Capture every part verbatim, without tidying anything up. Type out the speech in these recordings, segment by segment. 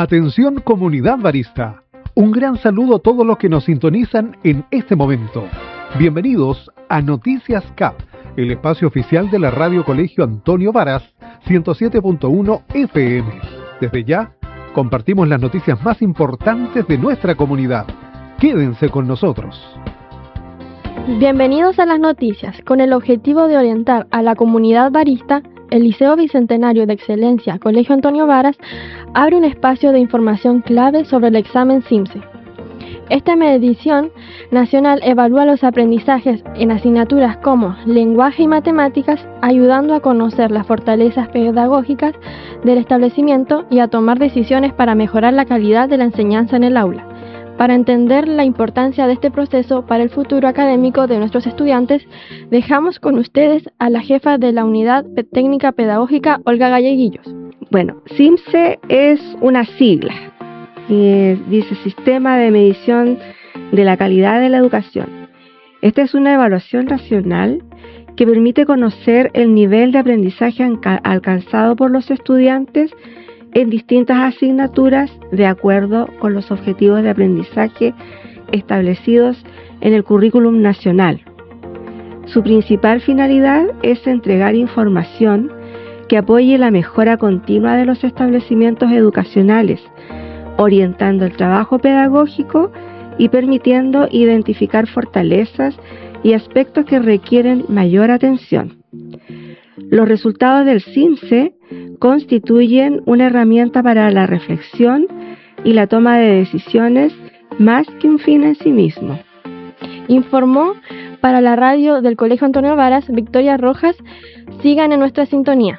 Atención comunidad barista. Un gran saludo a todos los que nos sintonizan en este momento. Bienvenidos a Noticias C A P, el espacio oficial de la Radio Colegio Antonio Varas, ciento siete punto uno F M. Desde ya, compartimos las noticias más importantes de nuestra comunidad. Quédense con nosotros. Bienvenidos a las noticias. Con el objetivo de orientar a la comunidad barista, el Liceo Bicentenario de Excelencia Colegio Antonio Varas abre un espacio de información clave sobre el examen CIMSE. Esta medición nacional evalúa los aprendizajes en asignaturas como lenguaje y matemáticas, ayudando a conocer las fortalezas pedagógicas del establecimiento y a tomar decisiones para mejorar la calidad de la enseñanza en el aula. Para entender la importancia de este proceso para el futuro académico de nuestros estudiantes, dejamos con ustedes a la jefa de la Unidad Técnica Pedagógica, Olga Galleguillos. Bueno, CIMSE es una sigla, eh, dice Sistema de Medición de la Calidad de la Educación. Esta es una evaluación nacional que permite conocer el nivel de aprendizaje alcanzado por los estudiantes en distintas asignaturas de acuerdo con los objetivos de aprendizaje establecidos en el currículum nacional. Su principal finalidad es entregar información que apoye la mejora continua de los establecimientos educacionales, orientando el trabajo pedagógico y permitiendo identificar fortalezas y aspectos que requieren mayor atención. Los resultados del CIMSE constituyen una herramienta para la reflexión y la toma de decisiones más que un fin en sí mismo. Informó para la radio del Colegio Antonio Varas, Victoria Rojas. Sigan en nuestra sintonía.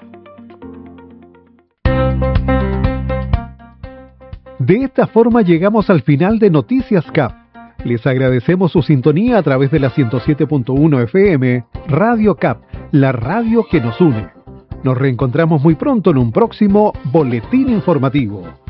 De esta forma llegamos al final de Noticias C A P. Les agradecemos su sintonía a través de la ciento siete punto uno F M, Radio C A P, la radio que nos une. Nos reencontramos muy pronto en un próximo boletín informativo.